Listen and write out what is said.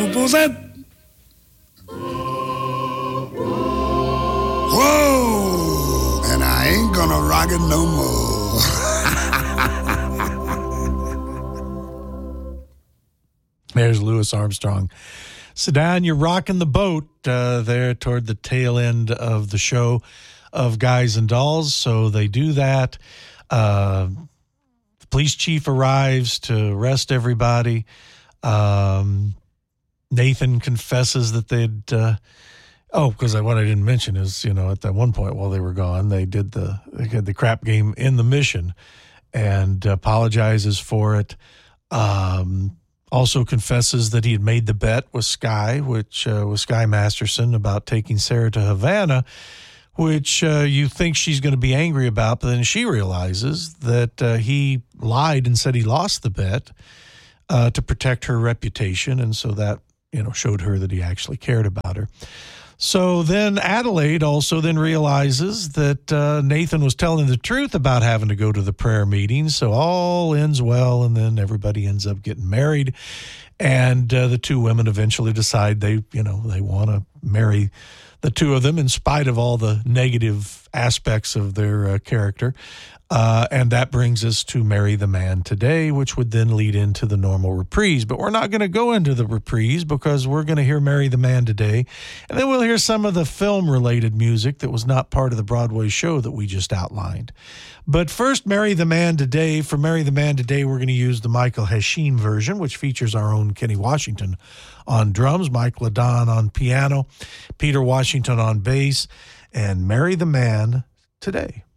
was that? Whoa! And I ain't gonna rock it no more. There's Louis Armstrong. Sit down, you're rocking the boat there toward the tail end of the show of Guys and Dolls. So they do that. The police chief arrives to arrest everybody. Nathan confesses that they'd... because what I didn't mention is, at that one point while they were gone, they had the crap game in the Mission and apologizes for it. Also confesses that he had made the bet with Sky, which was Sky Masterson, about taking Sarah to Havana, which you think she's going to be angry about, but then she realizes that he lied and said he lost the bet to protect her reputation, and so that showed her that he actually cared about her. So then Adelaide also then realizes that Nathan was telling the truth about having to go to the prayer meeting. So all ends well, and then everybody ends up getting married. And the two women eventually decide they want to marry the two of them in spite of all the negative aspects of their character. And that brings us to Marry the Man Today, which would then lead into the normal reprise. But we're not going to go into the reprise because we're going to hear Marry the Man Today. And then we'll hear some of the film-related music that was not part of the Broadway show that we just outlined. But first, Marry the Man Today. For Marry the Man Today, we're going to use the Michael Hashim version, which features our own Kenny Washington on drums, Mike Ladon on piano, Peter Washington on bass, and Marry the Man Today.